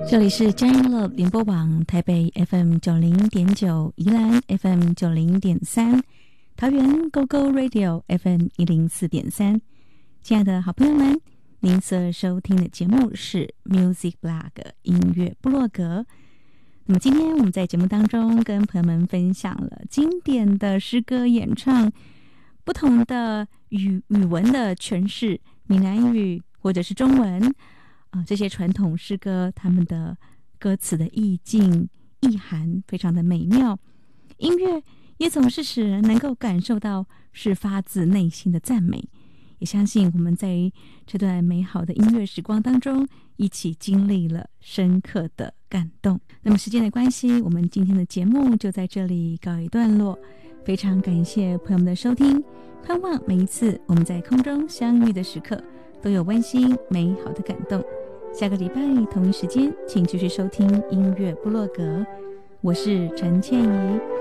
这里是佳音 Love 联播网，台北 FM90.9， 宜兰 FM90.3， 桃园 GoGo Radio FM104.3。亲爱的好朋友们，您所收听的节目是 Music Blog 音乐部落格。那么今天我们在节目当中跟朋友们分享了经典的诗歌演唱，不同的语文的诠释，闽南语或者是中文这些传统诗歌，他们的歌词的意境意涵非常的美妙，音乐也总是使人能够感受到是发自内心的赞美。也相信我们在这段美好的音乐时光当中一起经历了深刻的感动。那么时间的关系，我们今天的节目就在这里告一段落，非常感谢朋友们的收听，盼望每一次我们在空中相遇的时刻都有温馨美好的感动。下个礼拜同一时间请继续收听音乐部落格，我是陈倩怡。